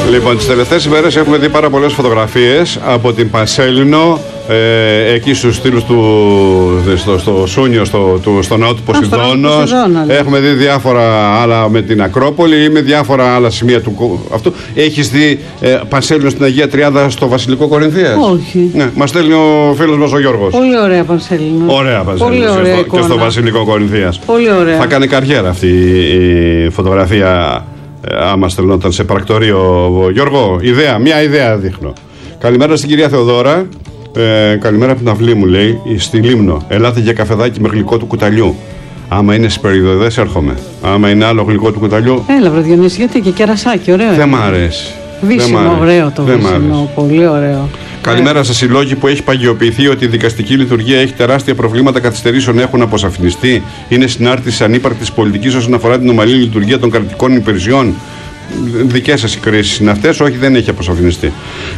Λοιπόν, τις τελευταίες ημέρες έχουμε δει πάρα πολλές φωτογραφίες από την Πανσέλινο, εκεί στους στήλους του, στο Σούνιο, στο ναό του Ποσειδώνος. Έχουμε δει διάφορα άλλα με την Ακρόπολη ή με διάφορα άλλα σημεία του αυτού. Έχεις δει Πανσέλινο στην Αγία Τριάδα στο Βασιλικό Κορινθίας? Όχι. Ναι, μας στέλνει ο φίλος μας ο Γιώργος. Πολύ ωραία Πανσέλινο. Ωραία Πανσέλινο και στο Βασιλικό Κορινθίας. Πολύ ωραία. Θα κάνει καριέρα αυτή η φωτογραφία. Άμα στελνόταν σε πρακτορείο, Γιώργο, μια ιδέα δείχνω. Καλημέρα στην κυρία Θεοδώρα. Καλημέρα από την αυλή μου, λέει, στη Λίμνο. Ελάτε για καφεδάκι με γλυκό του κουταλιού. Άμα είναι σπεριδοειδές, έρχομαι. Άμα είναι άλλο γλυκό του κουταλιού. Έλα, βρε Διονύση, γιατί και κερασάκι, ωραίο. Δεν μ' αρέσει. Βύσιμο, ωραίο το βύσιμο. Πολύ ωραίο. Καλημέρα σε συλλόγοι που έχει παγιοποιηθεί ότι η δικαστική λειτουργία έχει τεράστια προβλήματα καθυστερήσεων, έχουν αποσαφινιστεί. Είναι συνάρτηση ανύπαρκτης πολιτικής όσον αφορά την ομαλή λειτουργία των κρατικών υπηρεσιών. Δικές σας οι κρίσεις είναι αυτές? Όχι, δεν έχει αποσαφινιστεί.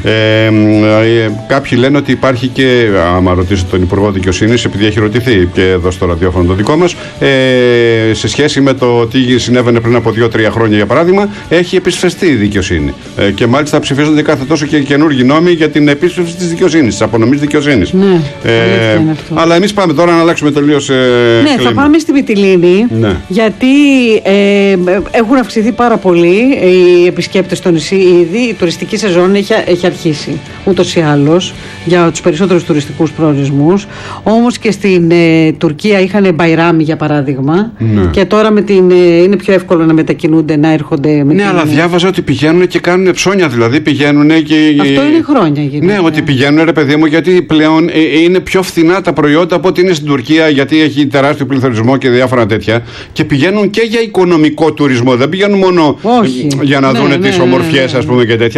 Κάποιοι λένε ότι υπάρχει και, άμα ρωτήσετε τον Υπουργό Δικαιοσύνης, επειδή έχει ρωτηθεί και εδώ στο ραδιόφωνο το δικό μας, σε σχέση με το τι συνέβαινε πριν από 2-3 χρόνια, για παράδειγμα, έχει επισφαιστεί η δικαιοσύνη. Και μάλιστα ψηφίζονται κάθε τόσο και καινούργιοι νόμοι για την επίσφευση της δικαιοσύνης, της απονομής δικαιοσύνης. Ναι, αλλά εμείς πάμε τώρα να αλλάξουμε τελείως. Ναι, θα πάμε στη Μυτιλήνη, ναι. Γιατί έχουν αυξηθεί πάρα πολύ οι επισκέπτες στο νησί ήδη. Η τουριστική σεζόν έχει αρχίσει ούτως ή άλλως για τους περισσότερους τουριστικούς προορισμούς. Όμως και στην Τουρκία είχαν Μπαϊράμι, για παράδειγμα, ναι. Και τώρα είναι πιο εύκολο να μετακινούνται, να έρχονται. Ναι, αλλά διάβαζα ότι πηγαίνουν και κάνουν ψώνια, δηλαδή πηγαίνουν και. Αυτό είναι χρόνια γίνεται. Ναι, ότι πηγαίνουν, ρε παιδί μου, γιατί πλέον είναι πιο φθηνά τα προϊόντα από ότι είναι στην Τουρκία, γιατί έχει τεράστιο πληθωρισμό και διάφορα τέτοια. Και πηγαίνουν και για οικονομικό τουρισμό. Δεν πηγαίνουν μόνο για να δούνε τις ομορφιές, ας πούμε, και τέτοια.